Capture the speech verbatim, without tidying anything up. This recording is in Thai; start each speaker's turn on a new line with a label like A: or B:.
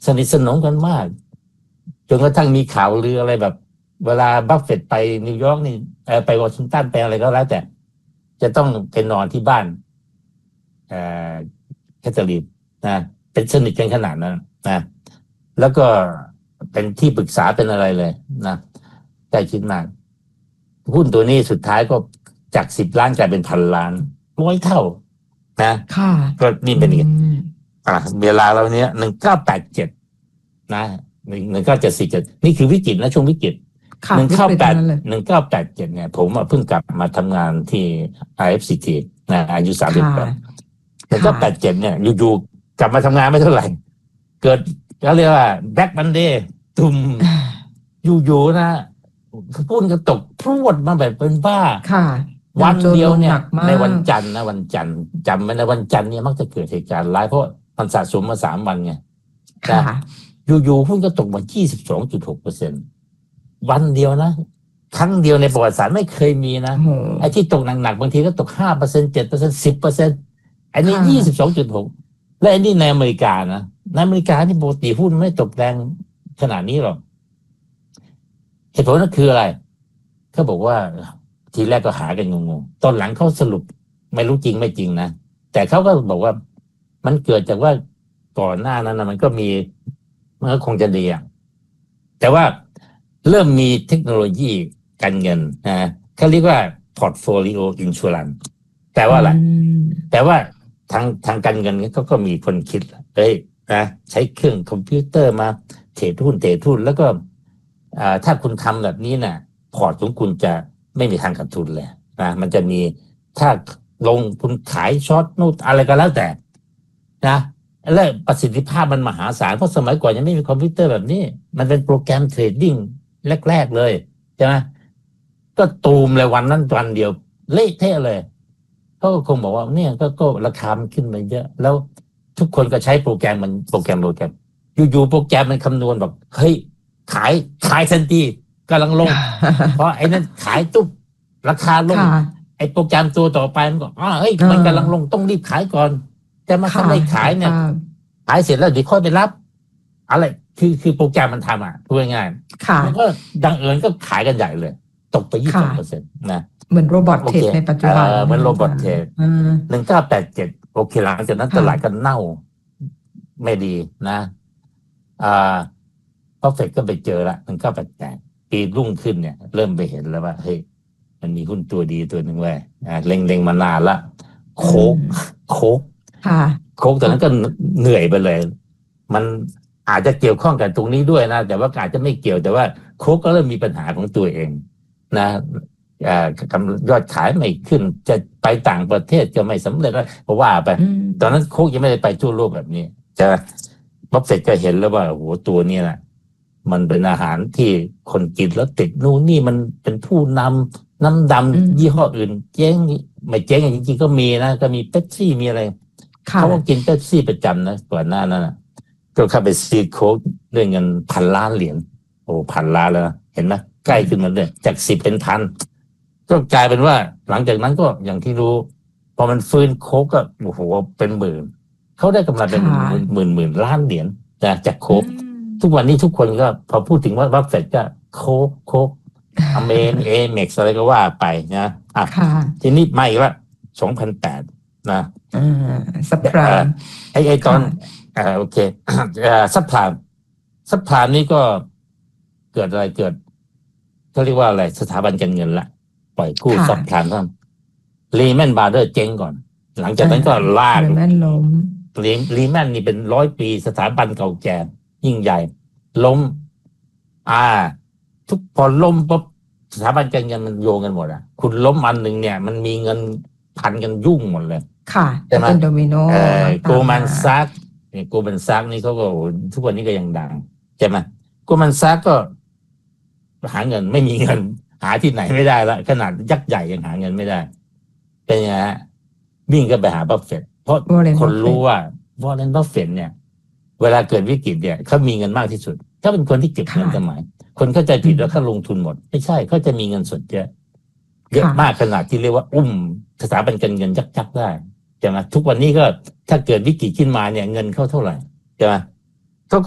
A: สนิทสนมกันมากจนกระทั่งมีข่าวลืออะไรแบบเวลาบัฟเฟตต์ไปนิวยอร์กนี่ไปวอชิงตันไปอะไรก็แล้วแต่จะต้องไปนอนที่บ้านเอ่อแคทเธอรีนนะเป็นสนิทกันขนาดนั้นนะแล้วก็เป็นที่ปรึกษาเป็นอะไรเลยนะใกล้ชิดมากหุ้นตัวนี้สุดท้ายก็จากสิบล้านกลายเป็นพันล้านร้อยเท่านะก็นี่เป็นอย่างนี้อ่ะเวลาเราเนี้ยหนึ่งเก้าแปดเจ็ดนะหนึ่งหนึ่งเก้าเจ็ดสี่เจ็ดนี่คือวิกฤตนะช่วงวิกฤตหนึ่งเก้าแปดหนึ่งเก้าแปดเจ็ดเนี่ยผมเพิ่งกลับมาทำงานที่ ไอ เอฟ ซี ที นะอายุสามสิบแปดหนึ่งเก้าแปดเจ็ดเนี่ยอยู่ๆกลับมาทำงานไม่เท่าไหร่เกิดเขาเรียกว่าแบ็คมันเดย์ตุ่มอยู่ๆนะปุ้นก็ตกพรวดมาแบบเป็นบ้าวันเดียวเนี่ยในวันจันทร์นะวันจันทร์จำไว้ในวันจันทร์เนี่ยมักจะเกิดเหตุการณ์ร้ายเพราะมันสะสมมาสามวันไงนะอยู่ๆหุ้นก็ตกมา ยี่สิบสองจุดหกเปอร์เซ็นต์ วันเดียวนะครั้งเดียวในประวัติศาสตร์ไม่เคยมีนะไอ้ที่ตกหนักๆบางทีก็ตก ห้าเปอร์เซ็นต์ เจ็ดเปอร์เซ็นต์ สิบเปอร์เซ็นต์ อันนี้ ยี่สิบสองจุดหก และอันนี้ในอเมริกานะในอเมริกาที่ปกติหุ้นไม่ตกแรงขนาดนี้หรอกเหตุผลนั่นคืออะไรเขาบอกว่าทีแรกก็หากันงงๆตอนหลังเขาสรุปไม่รู้จริงไม่จริงนะแต่เขาก็บอกว่ามันเกิดจากว่าก่อนหน้านั้นนะมันก็มีมันก็คงจะดีอ่ะแต่ว่าเริ่มมีเทคโนโลยีการเงินนะเขาเรียกว่า portfolio insurance แต่ว่าอะไรแต่ว่าทางทางการเงินเขาก็มีคนคิดเอ้ยนะใช้เครื่องคอมพิวเตอร์มาเทรดหุ้นเทรดหุ้นแล้วก็ถ้าคุณทำแบบนี้นะพอร์ตของคุณจะไม่มีทางขาดทุนเลยนะมันจะมีถ้าลงคุณขายช็อตนู่นอะไรก็แล้วแต่นะและประสิทธิภาพมันมหาศาลเพราะสมัยก่อนยังไม่มีคอมพิวเตอร์แบบนี้มันเป็นโปรแกรมเทรดดิ้งแรกๆเลยใช่ไหมก็ตูมเลยวันนั้นวันเดียวเละเทะเลยเขาก็คงบอกว่าเนี่ยก็ก็ราคามันขึ้นมาเยอะแล้วทุกคนก็ใช้โปรแกรมมันโปรแกรมโปรแกรมอยู่ๆโปรแกรมมันคำนวณบอกเฮ้ยขายขายทันทีกำลังลง เพราะไอ้นั้นขายตุ๊บราคาลงไอ้โปรแกรมตัวต่อไปมันก็อ๋อเฮ้ยมันกำลังลงต้องรีบขายก่อนแต่มาทำไมขายเนี่ยขายเสร็จแล้วเดี๋ยวค่อยไปรับอะไรคือคือโปรแกรมมันทำอ่ะพูดง่ายๆมันก็ดังเอิญก็ขายกันใหญ่เลยตกไป ยี่สิบสองเปอร์เซ็นต์ นะ
B: เหมือนโรบอทเทรดในปัจจุบัน
A: เหมือนโรบอทเทรดหนึ่งเก้าแปดเจ็ดโอเคหลังจากนั้นตลาดก็เน่าไม่ดีนะอ่าพอเฟดก็ไปเจอละหนึ่งเก้าแปดแปดปีรุ่งขึ้นเนี่ยเริ่มไปเห็นแล้วว่าเฮ้ยมันมีหุ้นตัวดีตัวหนึ่งเว้ยเล็งๆมานานละโคกโคกโคกตอนนั้นก็เหนื่อยไปเลยมันอาจจะเกี่ยวข้องกับตรงนี้ด้วยนะแต่ว่าอาจจะไม่เกี่ยวแต่ว่าโคกก็เริ่มมีปัญหาของตัวเองนะกำยอดขายไม่ขึ้นจะไปต่างประเทศจะไม่สำเร็จแล้วเพราะว่าไปตอนนั้นโคกยังไม่ได้ไปทั่วโลกแบบนี้จะบัฟเฟตต์ก็เห็นแล้วว่าโอ้โหตัวนี้แหละมันเป็นอาหารที่คนกินแล้วติดนู่นนี่มันเป็นผู้นำน้ำดำยี่ห้ออื่นเจ๊งไม่เจ๊งจริงๆก็มีนะก็มีเป๊ปซี่มีอะไรเขาก็กินเป๊ปซี่ประจำนะก่อนหน้านั้นนะก็เข้าไปซื้อโค้กด้วยเงินพันล้านเหรียญโอ้พันล้านแล้วเห็นไหมใกล้ขึ้นมาเลยจากสิบเป็นพันก็กลายเป็นว่าหลังจากนั้นก็อย่างที่รู้พอมันฟื้นโค้กก็โอ้โหเป็นหมื่นเขาได้กำไรเป็นหมื่นหมื่นล้านเหรียญจากโค้กทุกวันนี้ทุกคนก็พอพูดถึงว่าบัฟเฟตต์ก็โค้กโค้กอเมนเอเม็กซ์อะไรก็ว่าไปนะอ่ะทีนี้มาอีกละสองพันแปดนะ
B: อ่าซัพพลาย
A: ไอ้ไอ้ตอนอ่าโอเคอ่าซัพพลายซัพพลายนี่ก็เกิดอะไรเกิดเขาเรียกว่าอะไรสถาบันการเงินละปล่อยกู้ซัพพลายทั้งลีแมนบราเดอร์เจ๊งก่อนหลังจากนั้นก็ลาก
B: ลีแมนล้ม
A: ลีแมนนี่เป็นร้อยปีสถาบันเก่าแก่ยิ่งใหญ่ล้มอ่าทุกพอล้มปุ๊บสถาบันการเงินมันโยงกันหมดอ่ะคุณล้มอันหนึ่งเนี่ยมันมีเงินพันกันยุ่งหมดเลย
B: ค่ะจะเป็นโดมิโน
A: เอ่อโกลแมนซักโกลแมนซักนี่เขาก็ทุกวันนี้ก็ยังดังใช่ไหมโกลแมนซักก็หาเงินไม่มีเงินหาที่ไหนไม่ได้ละขนาดยักษ์ใหญ่ยังหาเงินไม่ได้เป็นไงฮะวิ่งก็ไปหาบัฟเฟตต์เพราะคนรู้ว่าวอร์เรนบัฟเฟตต์เนี่ยเวลาเกิดวิกฤตเนี่ยเขามีเงินมากที่สุดเขาเป็นคนที่เก็บเงินสมัยคนเข้าใจผิดแล้วเขาลงทุนหมดไม่ใช่เขาจะมีเงินสดเยอะเยอะมากขนาดที่เรียกว่าอุ้มสถาบันการเงินยักษ์ๆได้ใช่ไหมทุกวันนี้ก็ถ้าเกิดวิกฤตขึ้นมาเนี่ยเงินเข้าเท่าไหร่ใช่ไหม